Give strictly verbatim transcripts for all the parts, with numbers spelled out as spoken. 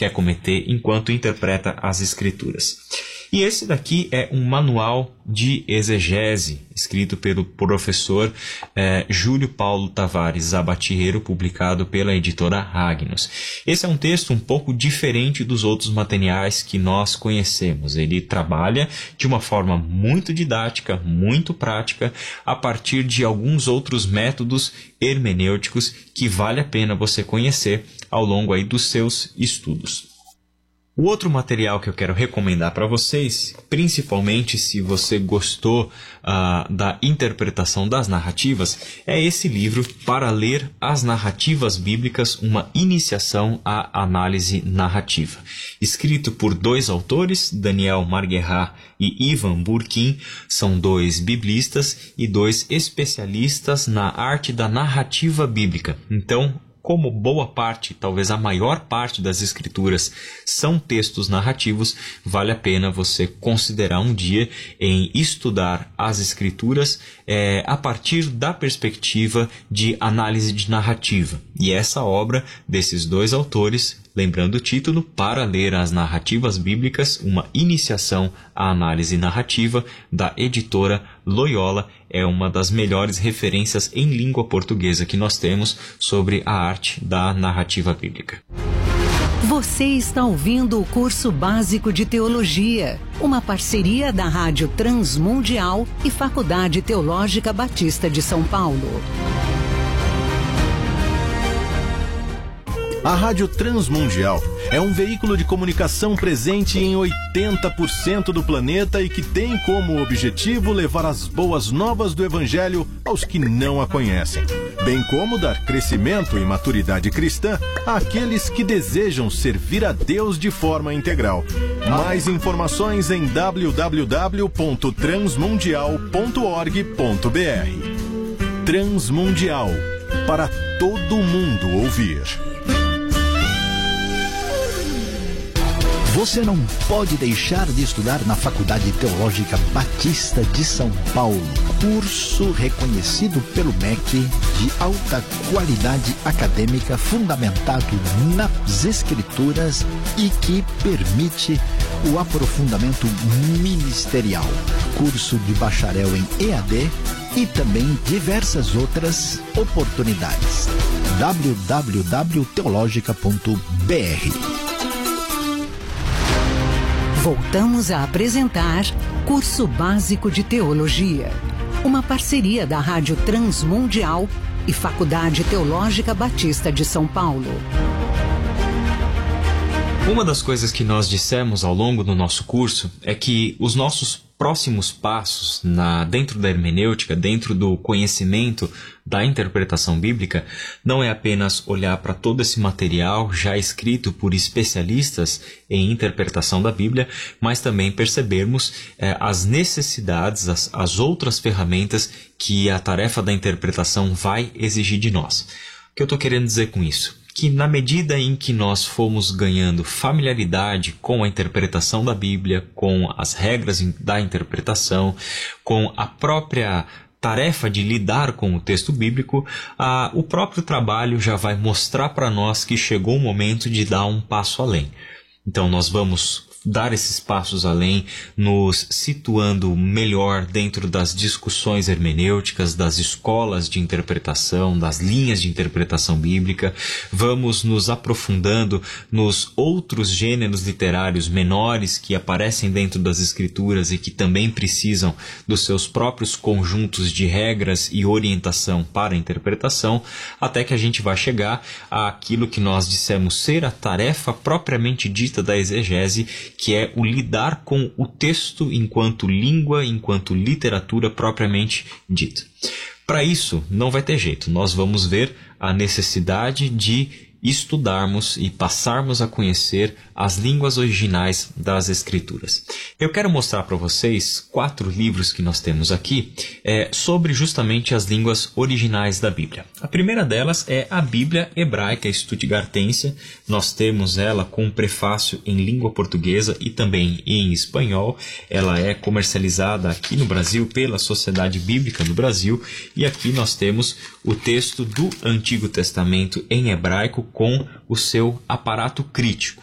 quer cometer enquanto interpreta as Escrituras. E esse daqui é um manual de exegese, escrito pelo professor eh, Júlio Paulo Tavares Zabatierro, publicado pela editora Ragnos. Esse é um texto um pouco diferente dos outros materiais que nós conhecemos. Ele trabalha de uma forma muito didática, muito prática, a partir de alguns outros métodos hermenêuticos que vale a pena você conhecer ao longo aí dos seus estudos. O outro material que eu quero recomendar para vocês, principalmente se você gostou uh, da interpretação das narrativas, é esse livro Para Ler as Narrativas Bíblicas, uma iniciação à análise narrativa. Escrito por dois autores, Daniel Marguerrat e Ivan Burkin, são dois biblistas e dois especialistas na arte da narrativa bíblica. Então, como boa parte, talvez a maior parte das escrituras são textos narrativos, vale a pena você considerar um dia em estudar as escrituras é, a partir da perspectiva de análise de narrativa. E essa obra desses dois autores, lembrando o título, Para Ler as Narrativas Bíblicas, uma iniciação à análise narrativa, da editora Loyola, é uma das melhores referências em língua portuguesa que nós temos sobre a arte da narrativa bíblica. Você está ouvindo o curso básico de teologia, uma parceria da Rádio Transmundial e Faculdade Teológica Batista de São Paulo. A Rádio Transmundial é um veículo de comunicação presente em oitenta por cento do planeta e que tem como objetivo levar as boas novas do Evangelho aos que não a conhecem, bem como dar crescimento e maturidade cristã àqueles que desejam servir a Deus de forma integral. Mais informações em w w w ponto transmundial ponto org ponto b r. Transmundial, para todo mundo ouvir. Você não pode deixar de estudar na Faculdade Teológica Batista de São Paulo. Curso reconhecido pelo M E C de alta qualidade acadêmica, fundamentado nas Escrituras e que permite o aprofundamento ministerial. Curso de bacharel em E A D e também diversas outras oportunidades. w w w ponto teologica ponto b r. Voltamos a apresentar Curso Básico de Teologia, uma parceria da Rádio Transmundial e Faculdade Teológica Batista de São Paulo. Uma das coisas que nós dissemos ao longo do nosso curso é que os nossos próximos passos na, dentro da hermenêutica, dentro do conhecimento da interpretação bíblica, não é apenas olhar para todo esse material já escrito por especialistas em interpretação da Bíblia, mas também percebermos eh, as necessidades, as, as outras ferramentas que a tarefa da interpretação vai exigir de nós. O que eu estou querendo dizer com isso? Que na medida em que nós fomos ganhando familiaridade com a interpretação da Bíblia, com as regras da interpretação, com a própria tarefa de lidar com o texto bíblico, ah, o próprio trabalho já vai mostrar para nós que chegou o momento de dar um passo além. Então nós vamos dar esses passos além, nos situando melhor dentro das discussões hermenêuticas, das escolas de interpretação, das linhas de interpretação bíblica. Vamos nos aprofundando nos outros gêneros literários menores que aparecem dentro das Escrituras e que também precisam dos seus próprios conjuntos de regras e orientação para a interpretação, até que a gente vai chegar àquilo que nós dissemos ser a tarefa propriamente dita da exegese, que é o lidar com o texto enquanto língua, enquanto literatura propriamente dita. Para isso, não vai ter jeito. Nós vamos ver a necessidade de estudarmos e passarmos a conhecer as línguas originais das Escrituras. Eu quero mostrar para vocês quatro livros que nós temos aqui é, sobre justamente as línguas originais da Bíblia. A primeira delas é a Bíblia Hebraica Stuttgartense. Nós temos ela com um prefácio em língua portuguesa e também em espanhol. Ela é comercializada aqui no Brasil pela Sociedade Bíblica do Brasil, e aqui nós temos o texto do Antigo Testamento em hebraico com o seu aparato crítico.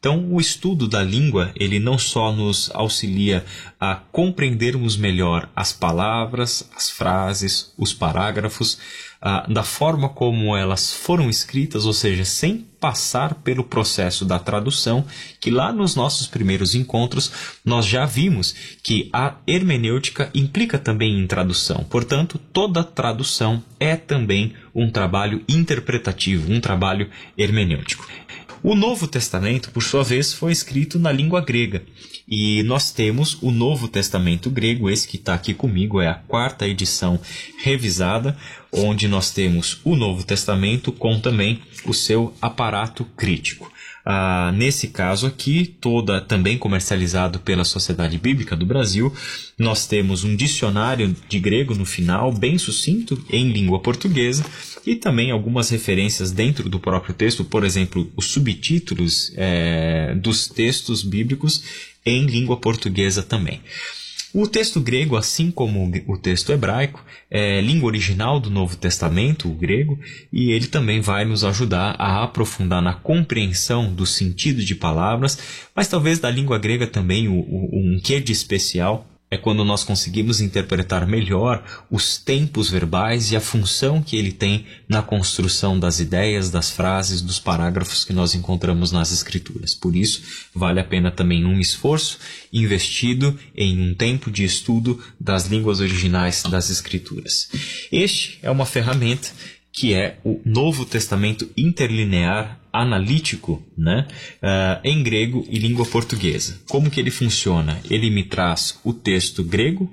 Então, o estudo da língua, ele não só nos auxilia a compreendermos melhor as palavras, as frases, os parágrafos, ah, da forma como elas foram escritas, ou seja, sem passar pelo processo da tradução, que lá nos nossos primeiros encontros nós já vimos que a hermenêutica implica também em tradução. Portanto, toda tradução é também um trabalho interpretativo, um trabalho hermenêutico. O Novo Testamento, por sua vez, foi escrito na língua grega. E nós temos o Novo Testamento grego, esse que está aqui comigo, é a quarta edição revisada, onde nós temos o Novo Testamento com também o seu aparato crítico. Ah, nesse caso aqui, toda também comercializado pela Sociedade Bíblica do Brasil, nós temos um dicionário de grego no final, bem sucinto, em língua portuguesa, e também algumas referências dentro do próprio texto, por exemplo, os subtítulos é, dos textos bíblicos em língua portuguesa também. O texto grego, assim como o texto hebraico, é língua original do Novo Testamento, o grego, e ele também vai nos ajudar a aprofundar na compreensão do sentido de palavras, mas talvez da língua grega também o, o, um quê de especial é quando nós conseguimos interpretar melhor os tempos verbais e a função que ele tem na construção das ideias, das frases, dos parágrafos que nós encontramos nas Escrituras. Por isso, vale a pena também um esforço investido em um tempo de estudo das línguas originais das Escrituras. Este é uma ferramenta que é o Novo Testamento Interlinear Analítico, né? uh, em grego e língua portuguesa. Como que ele funciona? Ele me traz o texto grego,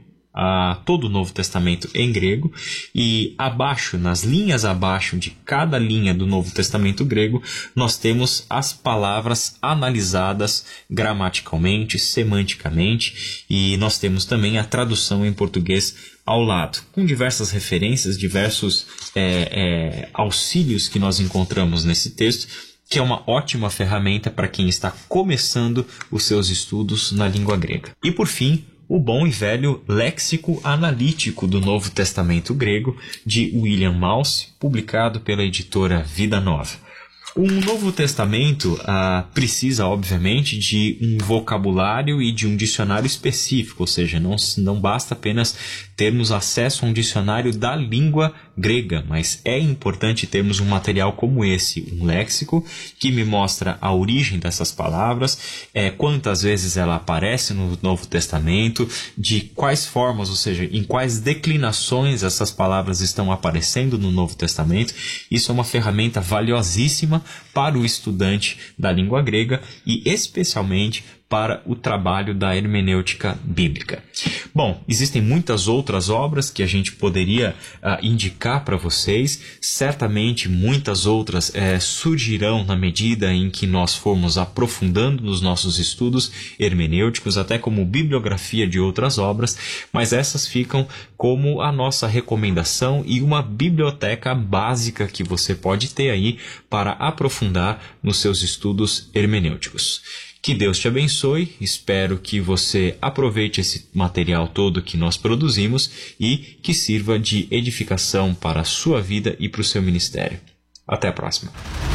a todo o Novo Testamento em grego, e abaixo, nas linhas abaixo de cada linha do Novo Testamento grego, nós temos as palavras analisadas gramaticalmente, semanticamente, e nós temos também a tradução em português ao lado, com diversas referências, diversos é, é, auxílios que nós encontramos nesse texto, que é uma ótima ferramenta para quem está começando os seus estudos na língua grega. E por fim, o bom e velho Léxico Analítico do Novo Testamento Grego, de William Mouse, publicado pela editora Vida Nova. O Novo Testamento ah, precisa, obviamente, de um vocabulário e de um dicionário específico, ou seja, não, não basta apenas termos acesso a um dicionário da língua grega, mas é importante termos um material como esse, um léxico, que me mostra a origem dessas palavras, é, quantas vezes ela aparece no Novo Testamento, de quais formas, ou seja, em quais declinações essas palavras estão aparecendo no Novo Testamento. Isso é uma ferramenta valiosíssima para o estudante da língua grega e especialmente para o trabalho da hermenêutica bíblica. Bom, existem muitas outras obras que a gente poderia uh, indicar para vocês. Certamente muitas outras uh, surgirão na medida em que nós formos aprofundando nos nossos estudos hermenêuticos, até como bibliografia de outras obras, mas essas ficam como a nossa recomendação e uma biblioteca básica que você pode ter aí para aprofundar nos seus estudos hermenêuticos. Que Deus te abençoe, espero que você aproveite esse material todo que nós produzimos e que sirva de edificação para a sua vida e para o seu ministério. Até a próxima.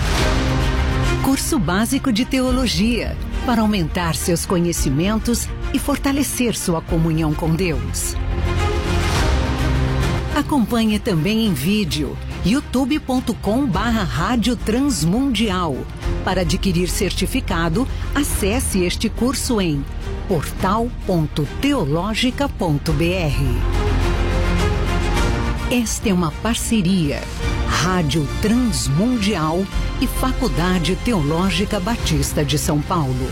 Curso Básico de Teologia, para aumentar seus conhecimentos e fortalecer sua comunhão com Deus. Acompanhe também em vídeo, youtube ponto com barra Rádio Transmundial. Para adquirir certificado, acesse este curso em portal ponto teologica ponto br. Esta é uma parceria Rádio Transmundial e Faculdade Teológica Batista de São Paulo.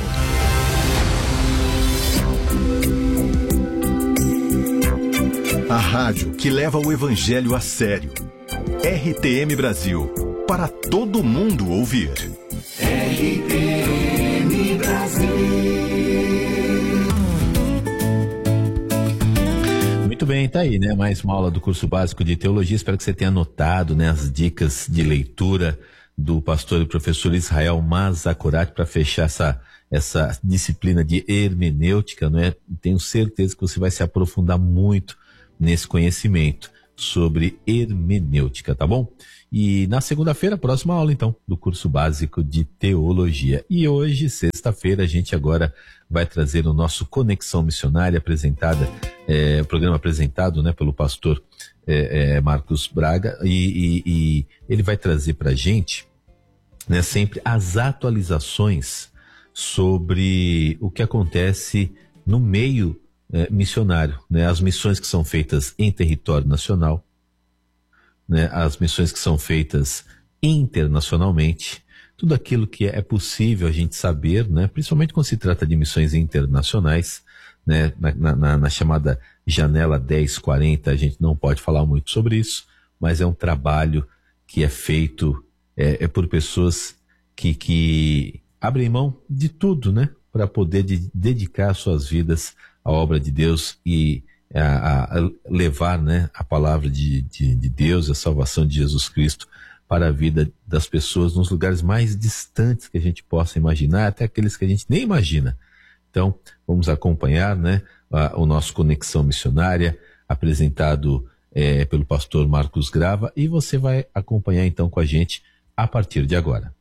A rádio que leva o evangelho a sério. R T M Brasil, para todo mundo ouvir. R T M Brasil. Muito bem, tá aí, né? Mais uma aula do curso básico de teologia. Espero que você tenha anotado, né, as dicas de leitura do pastor e professor Israel Mazakorati para fechar essa, essa disciplina de hermenêutica, não é? Tenho certeza que você vai se aprofundar muito nesse conhecimento sobre hermenêutica, tá bom? E na segunda-feira, próxima aula, então, do curso básico de teologia. E hoje, sexta-feira, a gente agora vai trazer o nosso Conexão Missionária, apresentada, é, programa apresentado, né, pelo pastor é, é, Marcos Braga, e, e, e ele vai trazer pra gente, né, sempre as atualizações sobre o que acontece no meio é, missionário, né, as missões que são feitas em território nacional, né, as missões que são feitas internacionalmente, tudo aquilo que é possível a gente saber, né, principalmente quando se trata de missões internacionais, né, na, na, na chamada janela dez quarenta, a gente não pode falar muito sobre isso, mas é um trabalho que é feito é, é por pessoas que, que abrem mão de tudo, né, para poder de, dedicar suas vidas à obra de Deus e a, a levar, né, a palavra de, de, de Deus, a salvação de Jesus Cristo para a vida das pessoas nos lugares mais distantes que a gente possa imaginar, até aqueles que a gente nem imagina. Então, vamos acompanhar, né, a, o nosso Conexão Missionária, apresentado é, pelo pastor Marcos Grava, e você vai acompanhar então com a gente a partir de agora.